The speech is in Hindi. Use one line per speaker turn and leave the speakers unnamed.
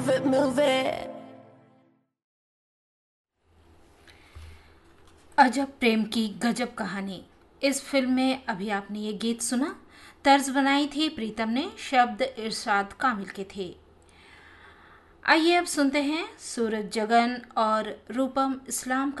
move it.
अजब प्रेम की गजब कहानी। इस फिल्म में अभी आपने ये गीत सुना। तर्ज बनाई थी प्रीतम ने, शब्द इरशाद कामिल के थे। आइए अब सुनते हैं सूरज जगन और रूपम इस्लाम का